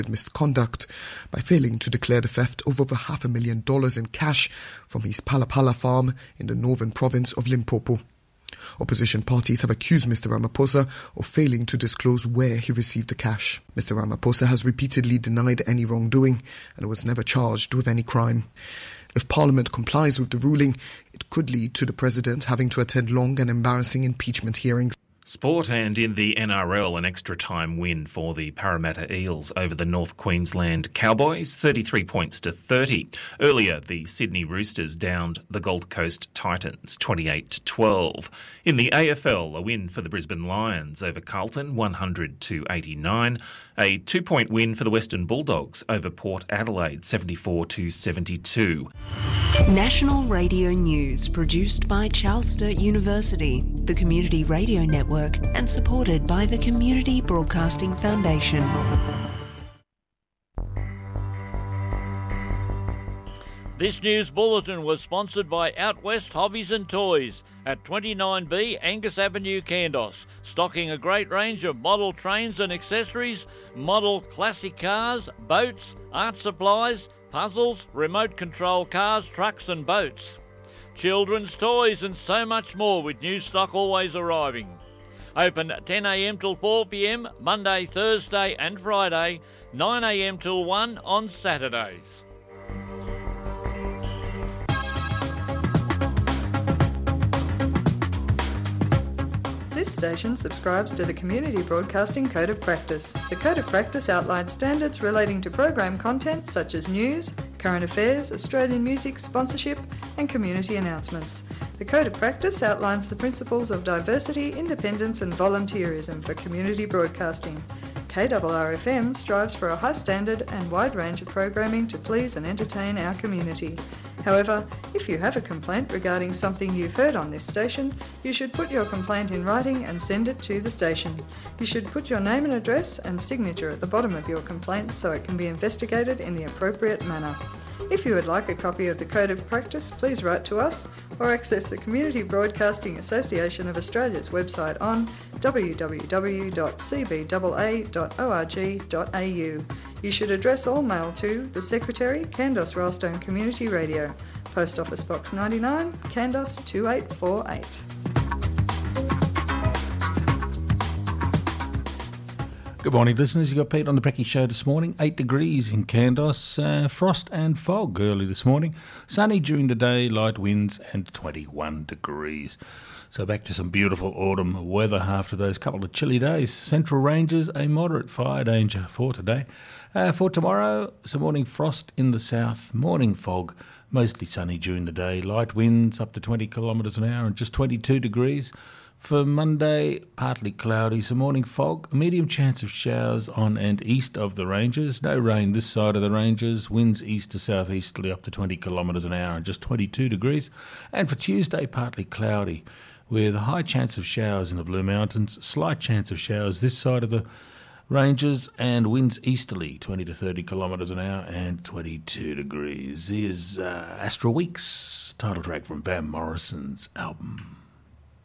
misconduct by failing to declare the theft of over $500,000 in cash from his Palapala farm in the northern province of Limpopo. Opposition parties have accused Mr. Ramaphosa of failing to disclose where he received the cash. Mr. Ramaphosa has repeatedly denied any wrongdoing and was never charged with any crime. If Parliament complies with the ruling, it could lead to the President having to attend long and embarrassing impeachment hearings. Sport, and in the NRL, an extra-time win for the Parramatta Eels over the North Queensland Cowboys, 33 points to 30. Earlier, the Sydney Roosters downed the Gold Coast Titans, 28-12. In the AFL, a win for the Brisbane Lions over Carlton, 100-89. A 2-point win for the Western Bulldogs over Port Adelaide, 74-72. National Radio News, produced by Charles Sturt University, the Community Radio Network, and supported by the Community Broadcasting Foundation. This news bulletin was sponsored by Out West Hobbies and Toys at 29B Angus Avenue, Kandos, stocking a great range of model trains and accessories, model classic cars, boats, art supplies, puzzles, remote control cars, trucks and boats, children's toys and so much more, with new stock always arriving. Open 10 a.m. till 4 p.m, Monday, Thursday and Friday, 9 a.m. till 1 on Saturdays. This station subscribes to the Community Broadcasting Code of Practice. The Code of Practice outlines standards relating to program content such as news, current affairs, Australian music, sponsorship and community announcements. The Code of Practice outlines the principles of diversity, independence and volunteerism for community broadcasting. KRRFM strives for a high standard and wide range of programming to please and entertain our community. However, if you have a complaint regarding something you've heard on this station, you should put your complaint in writing and send it to the station. You should put your name and address and signature at the bottom of your complaint so it can be investigated in the appropriate manner. If you would like a copy of the Code of Practice, please write to us or access the Community Broadcasting Association of Australia's website on www.cbaa.org.au. You should address all mail to the Secretary, Kandos Ralstone Community Radio, Post Office Box 99, Kandos 2848. Good morning, listeners. You got Pete on the Brecky Show this morning. 8 degrees in Kandos, frost and fog early this morning. Sunny during the day, light winds and 21 degrees. So back to some beautiful autumn weather after those couple of chilly days. Central Ranges, a moderate fire danger for today. For tomorrow, some morning frost in the south, morning fog, mostly sunny during the day, light winds up to 20 kilometres an hour and just 22 degrees. For Monday, partly cloudy, some morning fog, a medium chance of showers on and east of the ranges. No rain this side of the ranges, winds east to southeasterly up to 20 kilometres an hour and just 22 degrees. And for Tuesday, partly cloudy, with a high chance of showers in the Blue Mountains, slight chance of showers this side of the ranges, and winds easterly, 20 to 30 kilometres an hour and 22 degrees. Here's Astra Weeks, title track from Van Morrison's album.